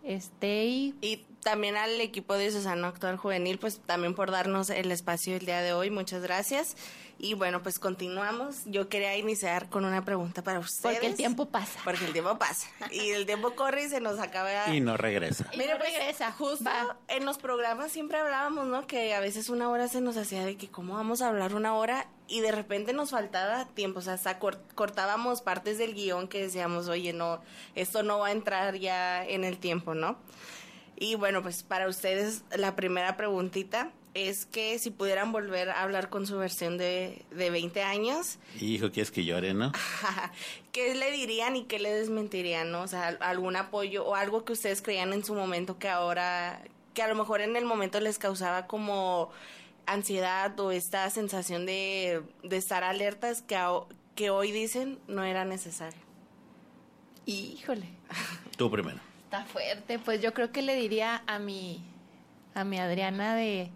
Y también al equipo de Diocesano Actual Juvenil, pues también por darnos el espacio el día de hoy, muchas gracias. Y bueno, pues continuamos. Yo quería iniciar con una pregunta para ustedes. Porque el tiempo pasa. Y el tiempo corre y se nos acaba. Y no regresa. Mira, regresa. Justo en los programas siempre hablábamos, ¿no? Que a veces una hora se nos hacía de que cómo vamos a hablar una hora y de repente nos faltaba tiempo. O sea, hasta cortábamos partes del guión que decíamos, oye, no, esto no va a entrar ya en el tiempo, ¿no? Y bueno, pues para ustedes la primera preguntita es que si pudieran volver a hablar con su versión de 20 años. Hijo, ¿quieres que llore, no? ¿Qué le dirían y qué le desmentirían, no? O sea, algún apoyo o algo que ustedes creían en su momento que ahora, que a lo mejor en el momento les causaba como ansiedad o esta sensación de estar alertas que hoy dicen no era necesario. Híjole. Tú primero. Está fuerte. Pues yo creo que le diría a mi Adriana de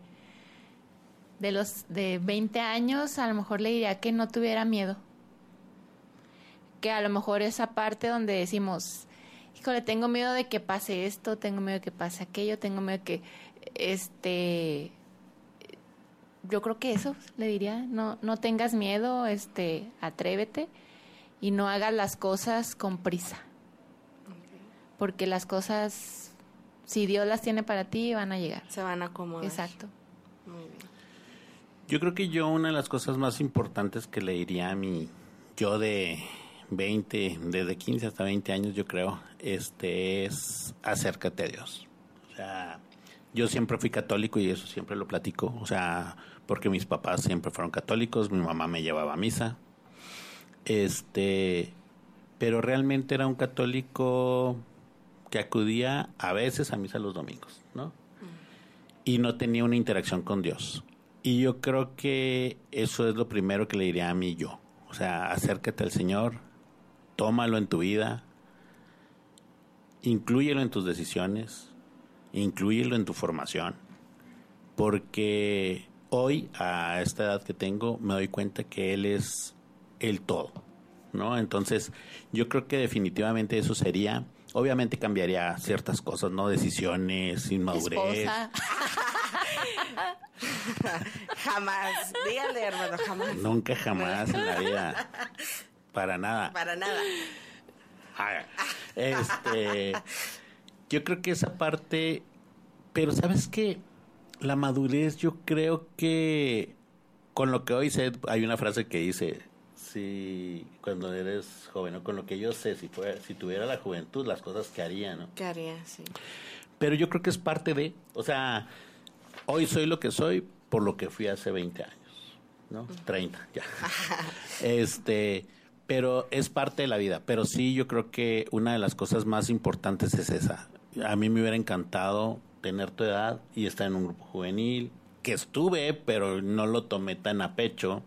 20 años, a lo mejor le diría que no tuviera miedo. Que a lo mejor esa parte donde decimos, híjole, tengo miedo de que pase esto, tengo miedo de que pase aquello, tengo miedo de que yo creo que eso le diría, no tengas miedo, atrévete y no hagas las cosas con prisa. Porque las cosas, si Dios las tiene para ti, van a llegar. Se van a acomodar. Exacto. Muy bien. Yo creo que una de las cosas más importantes que le diría a mi yo de 20, desde 15 hasta 20 años, yo creo, es acércate a Dios. O sea, yo siempre fui católico y eso siempre lo platico. O sea, porque mis papás siempre fueron católicos, mi mamá me llevaba a misa. Pero realmente era un católico que acudía a veces a misa los domingos, ¿no? Y no tenía una interacción con Dios. Y yo creo que eso es lo primero que le diría a mí yo. O sea, acércate al Señor, tómalo en tu vida, inclúyelo en tus decisiones, inclúyelo en tu formación, porque hoy, a esta edad que tengo, me doy cuenta que Él es el todo, ¿no? Entonces, yo creo que definitivamente eso sería. Obviamente cambiaría ciertas cosas, ¿no? Decisiones, inmadurez. Esposa. Jamás. Dígale, hermano, jamás. Nunca, jamás en la vida. Para nada. Para nada. Yo creo que esa parte. Pero, ¿sabes qué? La madurez, yo creo que con lo que hoy sé, hay una frase que dice: sí, cuando eres joven, ¿no? Con lo que yo sé, si tuviera la juventud, las cosas que haría, ¿no? ¿Qué haría? Sí. Pero yo creo que es parte de, o sea, hoy soy lo que soy por lo que fui hace 20 años, ¿no? 30, ya. Pero es parte de la vida. Pero sí, yo creo que una de las cosas más importantes es esa. A mí me hubiera encantado tener tu edad y estar en un grupo juvenil, que estuve, pero no lo tomé tan a pecho.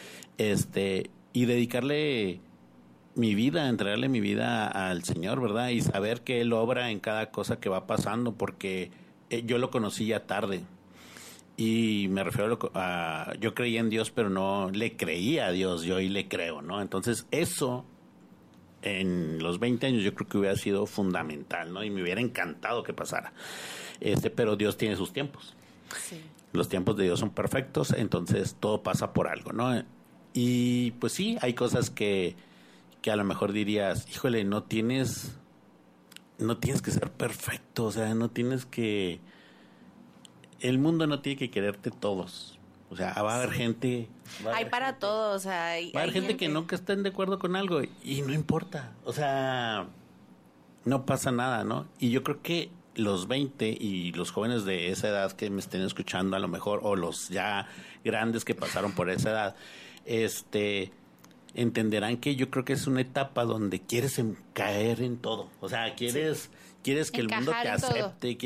Y dedicarle mi vida, entregarle mi vida al Señor, ¿verdad? Y saber que Él obra en cada cosa que va pasando, porque yo lo conocí ya tarde. Y me refiero a yo creía en Dios, pero no le creía a Dios, yo hoy le creo, ¿no? Entonces eso, en los 20 años yo creo que hubiera sido fundamental, ¿no? Y me hubiera encantado que pasara. Pero Dios tiene sus tiempos. Sí. Los tiempos de Dios son perfectos, entonces todo pasa por algo, ¿no? Y pues sí, hay cosas que a lo mejor dirías, híjole, no tienes que ser perfecto, o sea, no tienes que... El mundo no tiene que quererte todos. O sea, va a haber gente... Hay para todos, o sea... Va a haber gente que nunca estén de acuerdo con algo y no importa. O sea, no pasa nada, ¿no? Y yo creo que los 20 y los jóvenes de esa edad que me estén escuchando a lo mejor, o los ya grandes que pasaron por esa edad, entenderán que yo creo que es una etapa donde quieres caer en todo. O sea, quieres que el mundo te acepte,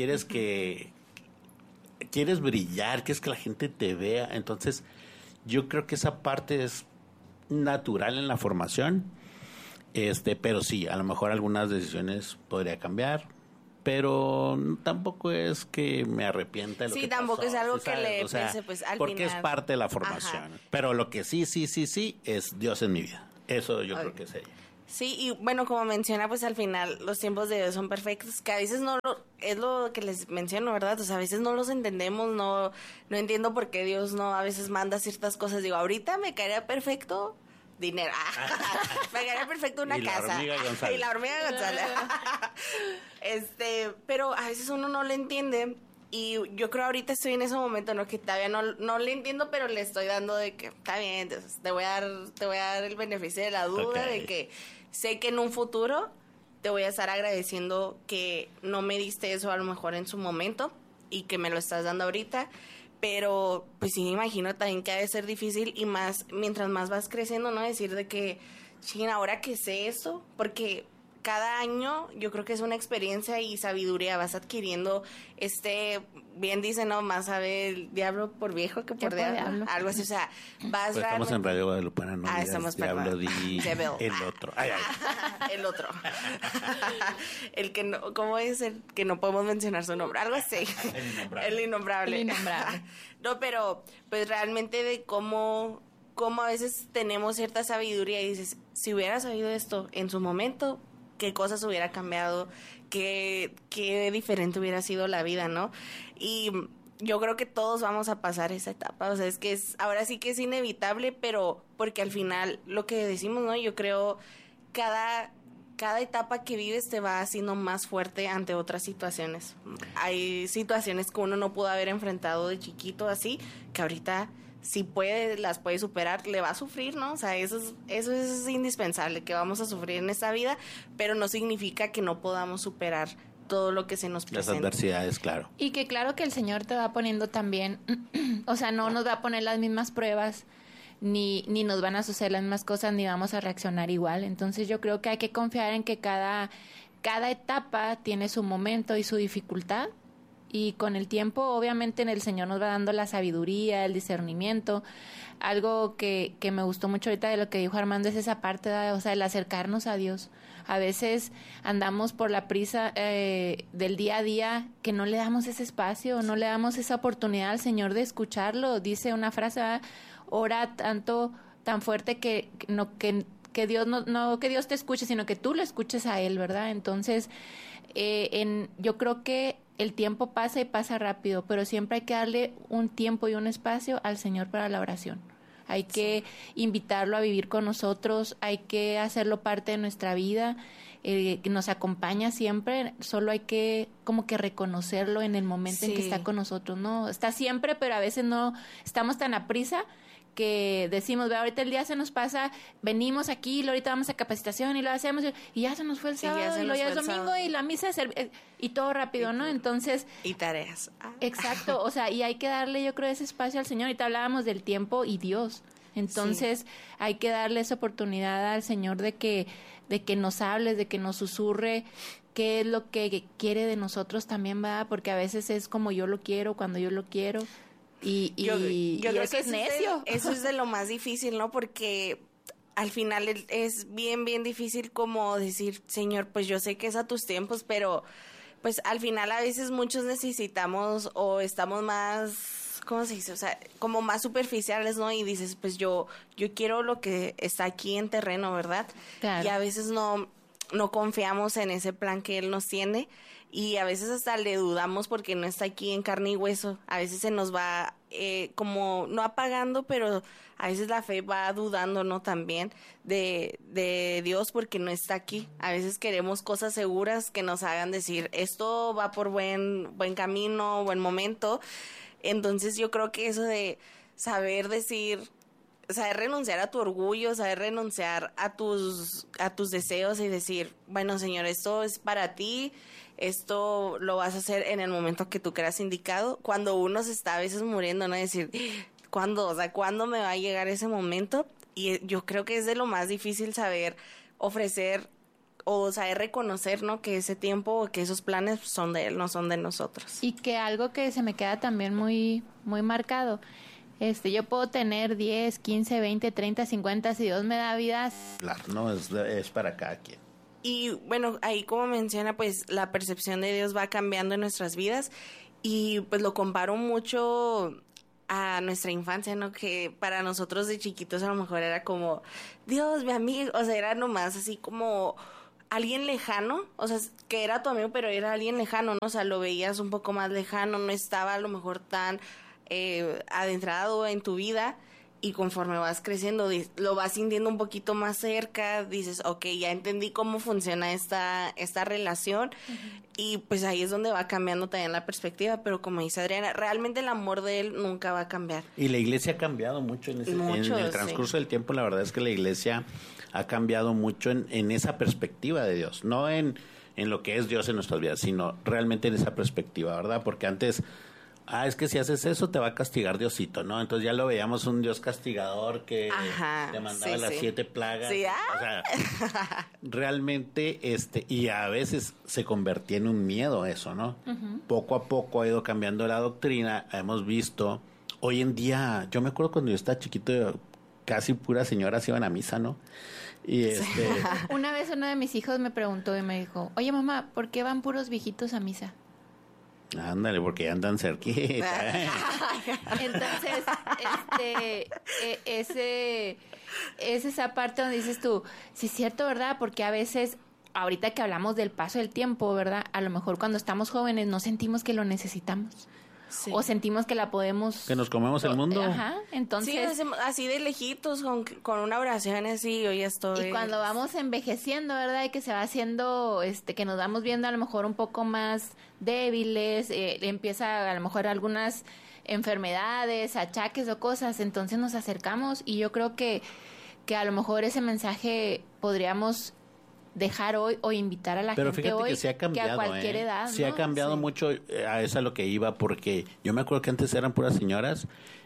quieres brillar, quieres que la gente te vea. Entonces, yo creo que esa parte es natural en la formación. Pero sí, a lo mejor algunas decisiones podría cambiar, pero tampoco es que me arrepienta de lo que pasó. Sí, tampoco es algo que le piense, pues, al porque final. Es parte de la formación. Ajá. Pero lo que sí es Dios en mi vida. Eso yo creo que sería. Sí, y bueno, como menciona, pues al final los tiempos de Dios son perfectos, que a veces es lo que les menciono, ¿verdad? O sea, a veces no los entendemos, no entiendo por qué Dios no a veces manda ciertas cosas. Digo, ahorita me caería perfecto dinero, me caería perfecto una casa. Y la hormiga González. Pero a veces uno no le entiende. Y yo creo ahorita estoy en ese momento, ¿no? Que todavía no le entiendo, pero le estoy dando de que, está bien, entonces te voy a dar el beneficio de la duda, de que sé que en un futuro te voy a estar agradeciendo que no me diste eso a lo mejor en su momento y que me lo estás dando ahorita. Pero pues sí me imagino también que ha de ser difícil y más, mientras más vas creciendo, ¿no? Decir de que, ching, ahora que sé eso, porque cada año yo creo que es una experiencia y sabiduría, vas adquiriendo, bien dicen, ¿no? Más sabe el diablo por viejo que por diablo. Algo así, o sea, vas... Pues estamos en Radio Guadalupana, ¿no? Estamos, diablo, el otro. Ay. El otro. El que no, ¿cómo es? El que no podemos mencionar su nombre, algo así. El innombrable. No, pero pues realmente de cómo a veces tenemos cierta sabiduría y dices, si hubiera sabido esto en su momento, qué cosas hubiera cambiado, qué diferente hubiera sido la vida, ¿no? Y yo creo que todos vamos a pasar esa etapa, o sea, ahora sí que es inevitable, pero porque al final lo que decimos, ¿no? Yo creo cada etapa que vives te va haciendo más fuerte ante otras situaciones. Hay situaciones que uno no pudo haber enfrentado de chiquito así, que ahorita si las puede superar, le va a sufrir, ¿no? O sea, eso es indispensable, que vamos a sufrir en esta vida, pero no significa que no podamos superar todo lo que se nos presenta. Las adversidades, claro. Y que claro que el Señor te va poniendo también, o sea, no nos va a poner las mismas pruebas, ni nos van a suceder las mismas cosas, ni vamos a reaccionar igual. Entonces yo creo que hay que confiar en que cada etapa tiene su momento y su dificultad. Y con el tiempo, obviamente, el Señor nos va dando la sabiduría, el discernimiento. Algo que me gustó mucho ahorita de lo que dijo Armando es esa parte, o sea, el acercarnos a Dios. A veces andamos por la prisa del día a día que no le damos ese espacio, no le damos esa oportunidad al Señor de escucharlo. Dice una frase, ora tan fuerte que Dios no que Dios te escuche, sino que tú lo escuches a Él, ¿verdad? Entonces, yo creo que el tiempo pasa y pasa rápido, pero siempre hay que darle un tiempo y un espacio al Señor para la oración. Hay que invitarlo a vivir con nosotros, hay que hacerlo parte de nuestra vida, que nos acompaña siempre, solo hay que como que reconocerlo en el momento en que está con nosotros, ¿no? Está siempre, pero a veces no estamos tan aprisa que decimos, ve, ahorita el día se nos pasa, venimos aquí, y ahorita vamos a capacitación y lo hacemos, y ya se nos fue el sábado, y luego ya es domingo, y la misa y todo rápido, ¿no? Entonces... Y tareas. Exacto, o sea, y hay que darle, yo creo, ese espacio al Señor. Ahorita hablábamos del tiempo y Dios. Entonces, hay que darle esa oportunidad al Señor de que nos hables, de que nos susurre qué es lo que quiere de nosotros también, ¿verdad? Porque a veces es como yo lo quiero, cuando yo lo quiero. Y yo creo eso que es necio. Eso es de lo más difícil, ¿no? Porque al final es bien, bien difícil como decir, Señor, pues yo sé que es a tus tiempos, pero pues al final a veces muchos necesitamos o estamos más, ¿cómo se dice? O sea, como más superficiales, ¿no? Y dices, pues yo quiero lo que está aquí en terreno, ¿verdad? Claro. Y a veces no confiamos en ese plan que Él nos tiene. Y a veces hasta le dudamos porque no está aquí en carne y hueso. A veces se nos va como no apagando, pero a veces la fe va dudando, ¿no? También de Dios porque no está aquí. A veces queremos cosas seguras que nos hagan decir, esto va por buen camino, buen momento. Entonces yo creo que eso de saber decir, saber renunciar a tu orgullo, saber renunciar a tus deseos y decir, bueno, Señor, esto es para ti, esto lo vas a hacer en el momento que tú creas indicado. Cuando uno se está a veces muriendo, ¿no? Decir, ¿cuándo me va a llegar ese momento? Y yo creo que es de lo más difícil saber ofrecer o saber reconocer, ¿no? Que ese tiempo, que esos planes son de Él, no son de nosotros. Y que algo que se me queda también muy, muy marcado, yo puedo tener 10, 15, 20, 30, 50, si Dios me da vida. Claro, no, es para cada quien. Y bueno, ahí como menciona, pues la percepción de Dios va cambiando en nuestras vidas y pues lo comparo mucho a nuestra infancia, ¿no? Que para nosotros de chiquitos a lo mejor era como, Dios, mi amigo, o sea, era nomás así como alguien lejano, o sea, que era tu amigo, pero era alguien lejano, ¿no? O sea, lo veías un poco más lejano, no estaba a lo mejor tan adentrado en tu vida. Y conforme vas creciendo, lo vas sintiendo un poquito más cerca, dices, ok, ya entendí cómo funciona esta relación, y pues ahí es donde va cambiando también la perspectiva, pero como dice Adriana, realmente el amor de él nunca va a cambiar. Y la iglesia ha cambiado mucho en el transcurso del tiempo. La verdad es que la iglesia ha cambiado mucho en esa perspectiva de Dios, no en lo que es Dios en nuestras vidas, sino realmente en esa perspectiva, ¿verdad? Porque antes... es que si haces eso te va a castigar Diosito, ¿no? Entonces ya lo veíamos un Dios castigador que te mandaba las 7 plagas. Sí, O sea, realmente, y a veces se convertía en un miedo eso, ¿no? Poco a poco ha ido cambiando la doctrina. Hemos visto, hoy en día, yo me acuerdo cuando yo estaba chiquito, casi puras señoras iban a misa, ¿no? Y Una vez uno de mis hijos me preguntó y me dijo, oye mamá, ¿por qué van puros viejitos a misa? Ándale, porque ya andan cerquita. Entonces, es esa parte donde dices tú, sí es cierto, ¿verdad? Porque a veces, ahorita que hablamos del paso del tiempo, ¿verdad? A lo mejor cuando estamos jóvenes no sentimos que lo necesitamos. Sí. O sentimos que la podemos... Que nos comemos el mundo. Ajá, entonces... Sí, así de lejitos, con una oración así, yo ya estoy... Y cuando vamos envejeciendo, ¿verdad? Y que se va haciendo, que nos vamos viendo a lo mejor un poco más débiles, empieza a lo mejor algunas enfermedades, achaques o cosas, entonces nos acercamos y yo creo que a lo mejor ese mensaje podríamos... dejar hoy o invitar a la Pero gente fíjate hoy que se ha cambiado, que a cualquier edad, se ha cambiado mucho, a eso a lo que iba, porque yo me acuerdo que antes eran puras señoras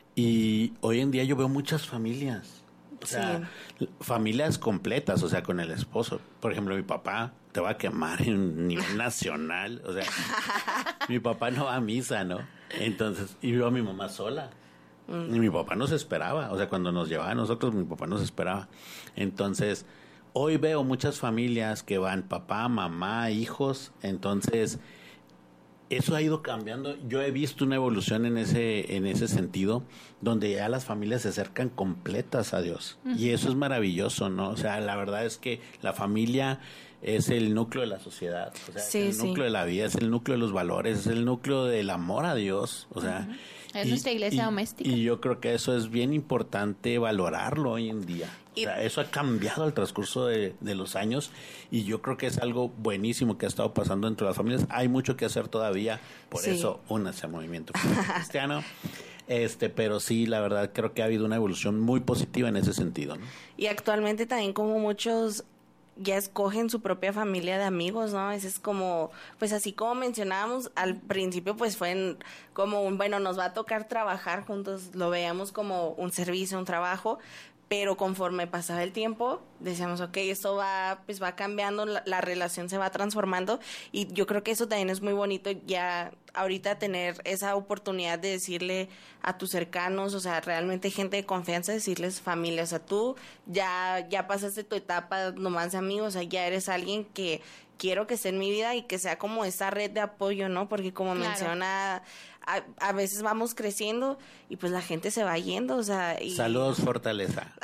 y hoy en día yo veo muchas familias, o sea, familias completas, o sea, con el esposo. Por ejemplo, mi papá, te va a quemar en un nivel nacional, o sea, mi papá no va a misa, ¿no? Entonces, y veo a mi mamá sola. Y mi papá nos esperaba, o sea, cuando nos llevaba a nosotros, mi papá nos esperaba. Entonces, hoy veo muchas familias que van papá, mamá, hijos, entonces eso ha ido cambiando. Yo he visto una evolución en ese sentido, donde ya las familias se acercan completas a Dios. Y eso es maravilloso, ¿no? O sea, la verdad es que la familia es el núcleo de la sociedad, o sea, es el núcleo de la vida, es el núcleo de los valores, es el núcleo del amor a Dios, o sea... Es nuestra iglesia doméstica. Y yo creo que eso es bien importante valorarlo hoy en día. O sea, eso ha cambiado al transcurso de los años y yo creo que es algo buenísimo que ha estado pasando dentro de las familias. Hay mucho que hacer todavía, por eso únase al movimiento cristiano. Pero sí, la verdad creo que ha habido una evolución muy positiva en ese sentido, ¿no? Y actualmente también como muchos ya escogen su propia familia de amigos, ¿no? Es como, pues así como mencionábamos, al principio pues fue como bueno, nos va a tocar trabajar juntos, lo veíamos como un servicio, un trabajo, pero conforme pasaba el tiempo, decíamos, ok, esto va cambiando, la relación se va transformando, y yo creo que eso también es muy bonito ya ahorita tener esa oportunidad de decirle a tus cercanos, o sea, realmente gente de confianza, decirles familia, o sea, tú ya pasaste tu etapa nomás de amigos, o sea, ya eres alguien que quiero que esté en mi vida y que sea como esa red de apoyo, ¿no? Porque como menciona, a veces vamos creciendo y pues la gente se va yendo, o sea... Saludos, Fortaleza.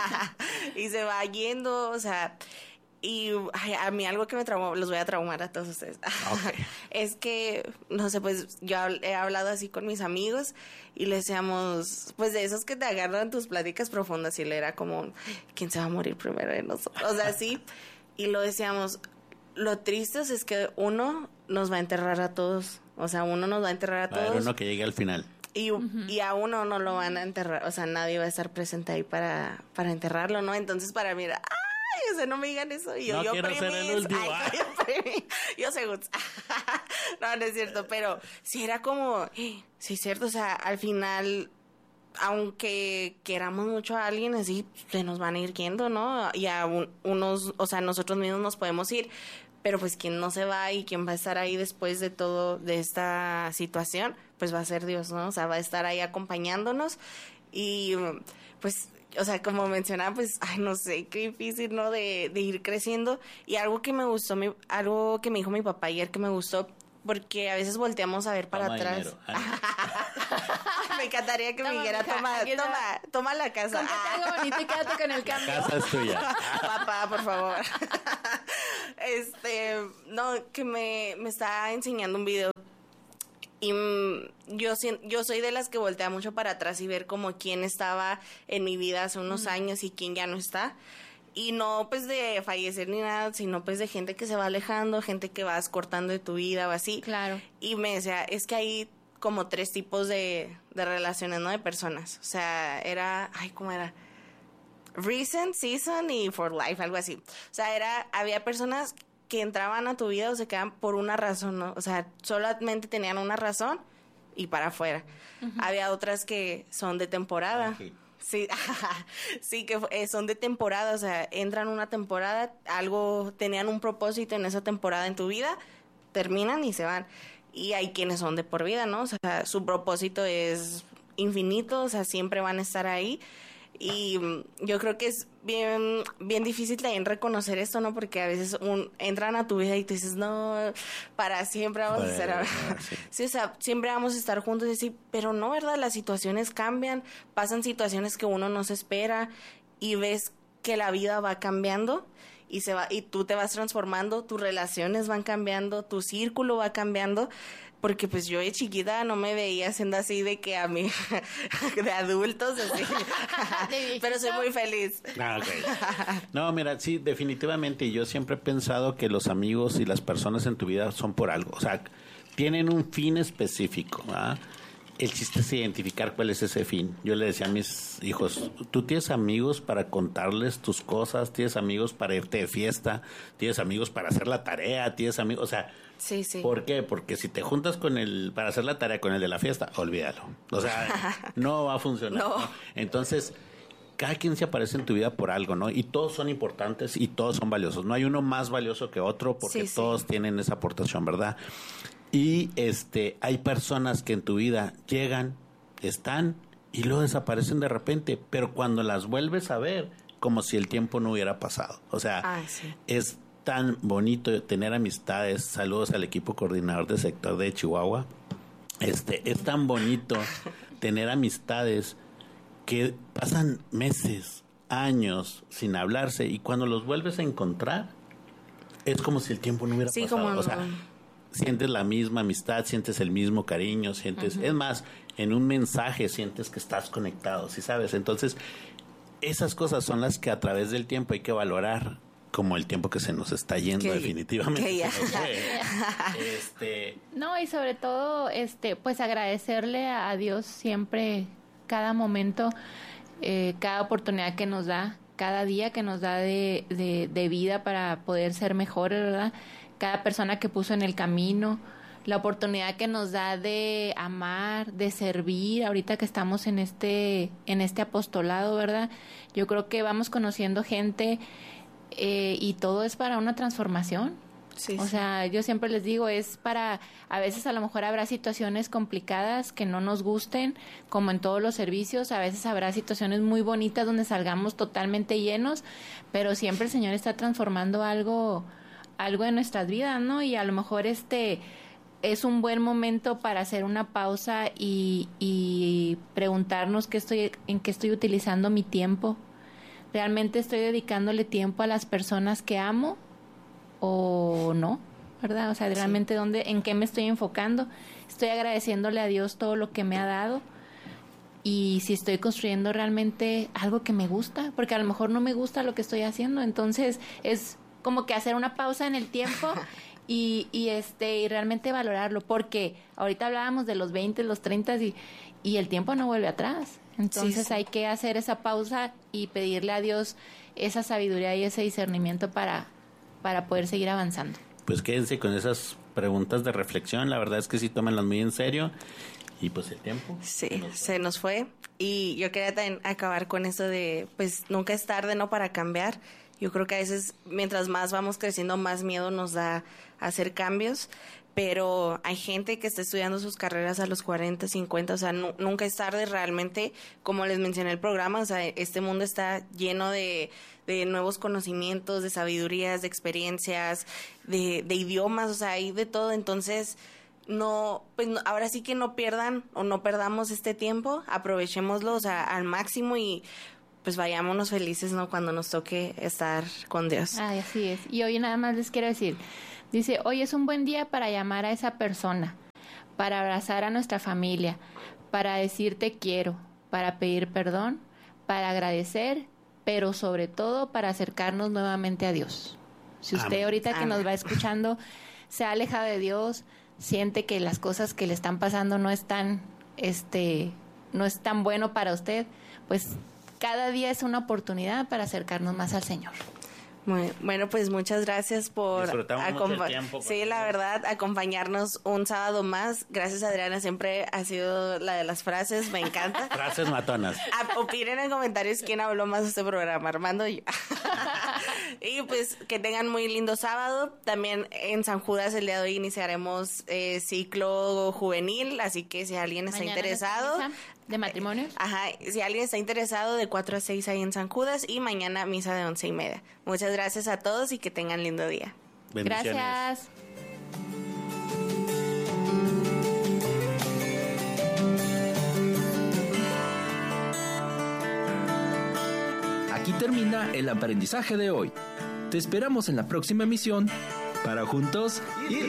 Y se va yendo, o sea... Y a mí algo que me traumó, los voy a traumar a todos ustedes. Okay. Es que, no sé, pues yo he hablado así con mis amigos y le decíamos, pues de esos que te agarran tus pláticas profundas, y le era como, ¿quién se va a morir primero de nosotros? O sea, sí. Y lo decíamos, lo triste es que uno nos va a enterrar a todos. O sea, uno nos va a enterrar a todos. Va a haber uno que llegue al final. Y a uno no lo van a enterrar. O sea, nadie va a estar presente ahí para enterrarlo, ¿no? Entonces, para mí era... o sea, no me digan eso. Y yo quiero ser el último. Yo sé. No es cierto, pero sí era como, sí es cierto, o sea, al final, aunque queramos mucho a alguien, así se nos van a ir yendo, ¿no? Y a unos, o sea, nosotros mismos nos podemos ir, pero pues quien no se va y quien va a estar ahí después de todo, de esta situación, pues va a ser Dios, ¿no? O sea, va a estar ahí acompañándonos y pues... O sea, como mencionaba, pues, no sé, qué difícil, ¿no? De ir creciendo. Y algo que me gustó, algo que me dijo mi papá ayer que me gustó, porque a veces volteamos a ver para atrás. Me encantaría que me dijera, toma la casa. Cómprate algo bonito y quédate con el cambio. La casa es tuya. Papá, por favor. No, que me está enseñando un video. Y yo soy de las que voltea mucho para atrás y ver como quién estaba en mi vida hace unos años y quién ya no está. Y no pues de fallecer ni nada, sino pues de gente que se va alejando, gente que vas cortando de tu vida o así. Claro. Y me decía, es que hay como 3 tipos de relaciones, ¿no? De personas. O sea, ¿cómo era? Recent, season y for life, algo así. O sea, había personas que entraban a tu vida o se quedan por una razón, ¿no? O sea, solamente tenían una razón y para afuera. Había otras que son de temporada. Okay. Sí, sí, que son de temporada, o sea, entran una temporada, tenían un propósito en esa temporada en tu vida, terminan y se van. Y hay quienes son de por vida, ¿no? O sea, su propósito es infinito, o sea, siempre van a estar ahí. Y yo creo que es bien, bien difícil también reconocer esto, ¿no? Porque a veces entran a tu vida y tú dices, no, para siempre vamos a ser... Sí, o sea, siempre vamos a estar juntos y decir, pero no, ¿verdad? Las situaciones cambian, pasan situaciones que uno no se espera y ves que la vida va cambiando y tú te vas transformando, tus relaciones van cambiando, tu círculo va cambiando. Porque pues yo de chiquita no me veía siendo así de que a mí, de adultos, así. Pero soy muy feliz. Okay. No, mira, sí, definitivamente yo siempre he pensado que los amigos y las personas en tu vida son por algo. O sea, tienen un fin específico, ¿verdad? El chiste es identificar cuál es ese fin. Yo le decía a mis hijos, tú tienes amigos para contarles tus cosas, tienes amigos para irte de fiesta, tienes amigos para hacer la tarea, tienes amigos, o sea... Sí, sí. ¿Por qué? Porque si te juntas para hacer la tarea con el de la fiesta, olvídalo. O sea, no va a funcionar. No. ¿No? Entonces, cada quien se aparece en tu vida por algo, ¿no? Y todos son importantes y todos son valiosos. No hay uno más valioso que otro porque todos tienen esa aportación, ¿verdad? Y hay personas que en tu vida llegan, están y luego desaparecen de repente, pero cuando las vuelves a ver, como si el tiempo no hubiera pasado. O sea, es tan bonito tener amistades. Saludos al equipo coordinador de sector de Chihuahua. Es tan bonito tener amistades que pasan meses, años sin hablarse y cuando los vuelves a encontrar es como si el tiempo no hubiera pasado. O sea, sientes la misma amistad, sientes el mismo cariño, sientes, es más, en un mensaje sientes que estás conectado, ¿sí sabes? Entonces, esas cosas son las que a través del tiempo hay que valorar, como el tiempo que se nos está yendo, definitivamente. No, y sobre todo, pues agradecerle a Dios siempre, cada momento, cada oportunidad que nos da, cada día que nos da de vida para poder ser mejores, ¿verdad? Cada persona que puso en el camino, la oportunidad que nos da de amar, de servir, ahorita que estamos en este apostolado, ¿verdad? Yo creo que vamos conociendo gente y todo es para una transformación. Sí, o sea, yo siempre les digo, a veces a lo mejor habrá situaciones complicadas que no nos gusten, como en todos los servicios, a veces habrá situaciones muy bonitas donde salgamos totalmente llenos, pero siempre el Señor está transformando algo en nuestras vidas, ¿no? Y a lo mejor es un buen momento para hacer una pausa y preguntarnos en qué estoy utilizando mi tiempo. ¿Realmente estoy dedicándole tiempo a las personas que amo o no? ¿Verdad? O sea, realmente en qué me estoy enfocando. Estoy agradeciéndole a Dios todo lo que me ha dado y si estoy construyendo realmente algo que me gusta, porque a lo mejor no me gusta lo que estoy haciendo. Entonces, es como que hacer una pausa en el tiempo y realmente valorarlo, porque ahorita hablábamos de los 20, los 30 y el tiempo no vuelve atrás. Entonces hay que hacer esa pausa y pedirle a Dios esa sabiduría y ese discernimiento para poder seguir avanzando. Pues quédense con esas preguntas de reflexión, la verdad es que sí tómenlas muy en serio y pues el tiempo. Sí, se nos fue y yo quería también acabar con eso de pues nunca es tarde, ¿no? Para cambiar. Yo creo que a veces mientras más vamos creciendo más miedo nos da a hacer cambios, pero hay gente que está estudiando sus carreras a los 40, 50, o sea, nunca es tarde realmente, como les mencioné en el programa, o sea, este mundo está lleno de nuevos conocimientos, de sabidurías, de experiencias, de idiomas, o sea, hay de todo, entonces ahora sí que no pierdan o no perdamos este tiempo, aprovechémoslo, o sea, al máximo y pues vayámonos felices, ¿no? Cuando nos toque estar con Dios. Ay, así es. Y hoy nada más les quiero decir, dice, hoy es un buen día para llamar a esa persona, para abrazar a nuestra familia, para decir te quiero, para pedir perdón, para agradecer, pero sobre todo para acercarnos nuevamente a Dios. Si usted ahorita que nos va escuchando se ha alejado de Dios, siente que las cosas que le están pasando no es tan bueno para usted, pues cada día es una oportunidad para acercarnos más al Señor. Bueno, pues muchas gracias por sí, la verdad, acompañarnos un sábado más. Gracias, Adriana, siempre ha sido la de las frases, me encanta. Frases matonas. Opinen en comentarios quién habló más de este programa, Armando y yo. Y pues que tengan muy lindo sábado. También en San Judas el día de hoy iniciaremos ciclo juvenil, así que si alguien está interesado... ¿De matrimonios? Ajá, si alguien está interesado, de 4 a 6 ahí en San Judas, y mañana misa de 11:30. Muchas gracias a todos y que tengan lindo día. Bendiciones. Gracias. Aquí termina el aprendizaje de hoy. Te esperamos en la próxima emisión para juntos ir